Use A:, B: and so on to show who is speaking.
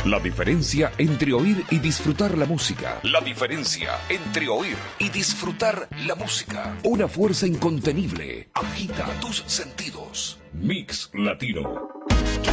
A: La diferencia entre oír y disfrutar la música. La diferencia entre oír y disfrutar la música. Una fuerza incontenible. Agita tus sentidos. Mix Latino.